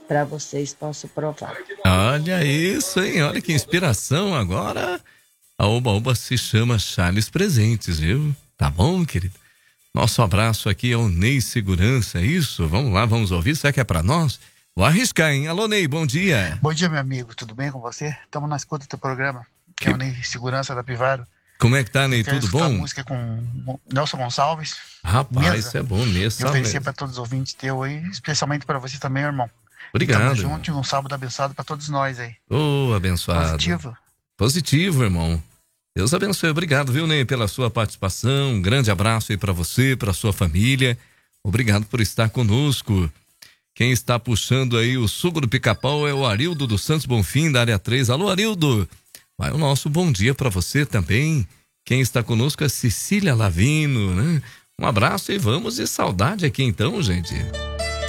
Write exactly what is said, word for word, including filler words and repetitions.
para vocês possam provar. Olha isso, hein? Olha que inspiração agora. A Oba Oba se chama Charles Presentes, viu? Tá bom, querido? Nosso abraço aqui ao Ney Segurança, é isso? Vamos lá, vamos ouvir, será que é pra nós? Vou arriscar, hein? Alô, Ney, bom dia. Bom dia, meu amigo, tudo bem com você? Estamos na escuta do teu programa, que, que é o Ney Segurança da Pivaro. Como é que tá, Ney? Quero Tudo bom? música com Nelson Gonçalves. Rapaz, Mesa. isso é bom mesmo. Eu oferecia para todos os ouvintes teu aí, especialmente para você também, irmão. Obrigado. Tamo junto e um sábado abençoado para todos nós aí. Ô, oh, abençoado. Positivo. Positivo, irmão. Deus abençoe. Obrigado, viu, Ney, pela sua participação. Um grande abraço aí para você, para sua família. Obrigado por estar conosco. Quem está puxando aí o suco do Pica-Pau é o Arildo dos Santos Bonfim, da área três. Alô, Arildo. Vai o nosso bom dia para você também. Quem está conosco é Cecília Lavino, né? Um abraço e vamos de saudade aqui então, gente.